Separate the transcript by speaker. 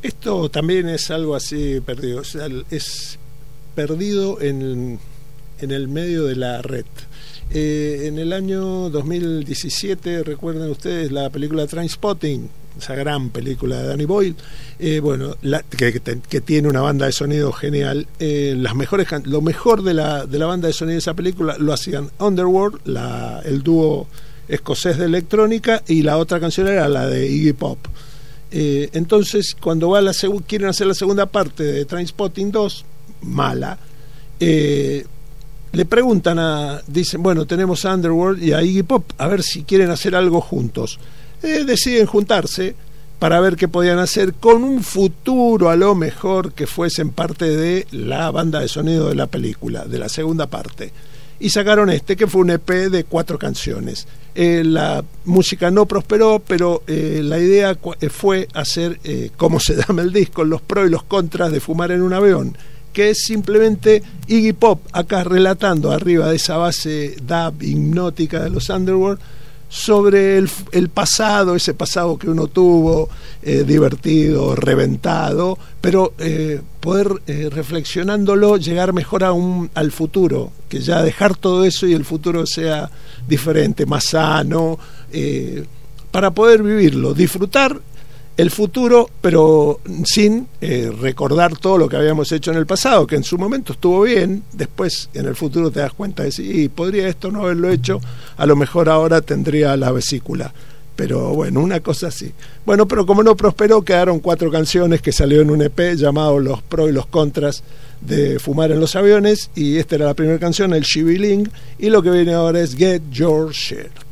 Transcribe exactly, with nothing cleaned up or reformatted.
Speaker 1: Esto también es algo así perdido, o sea, es perdido en, en el medio de la red. Eh, en el año dos mil diecisiete, recuerden ustedes la película Trainspotting, esa gran película de Danny Boyle, eh, bueno, la, que, que, que tiene una banda de sonido genial. Eh, las mejores, lo mejor de la, de la banda de sonido de esa película lo hacían Underworld, la, el dúo escocés de electrónica, y la otra canción era la de Iggy Pop. Eh, entonces, cuando va la seg- quieren hacer la segunda parte de Trainspotting dos, mala, eh, le preguntan a, dicen, bueno, tenemos a Underworld y a Iggy Pop, a ver si quieren hacer algo juntos. Eh, deciden juntarse para ver qué podían hacer con un futuro, a lo mejor, que fuesen parte de la banda de sonido de la película, de la segunda parte. Y sacaron este, que fue un E P de cuatro canciones. Eh, la música no prosperó, pero eh, la idea fue hacer, eh, como se llama el disco, los pros y los contras de fumar en un avión, que es simplemente Iggy Pop acá relatando arriba de esa base dub hipnótica de los Underworld sobre el, el pasado, ese pasado que uno tuvo, eh, divertido, reventado, pero eh, poder, eh, reflexionándolo, llegar mejor a un, al futuro, que ya dejar todo eso y el futuro sea diferente, más sano, eh, para poder vivirlo, disfrutar el futuro, pero sin eh, recordar todo lo que habíamos hecho en el pasado, que en su momento estuvo bien. Después en el futuro te das cuenta de si podría esto no haberlo hecho, a lo mejor ahora tendría la vesícula, pero bueno, una cosa así. Bueno, pero como no prosperó, quedaron cuatro canciones que salió en un E P llamado Los Pros y los Contras de fumar en los aviones, y esta era la primera canción, el Shibiling, y lo que viene ahora es Get Your Share.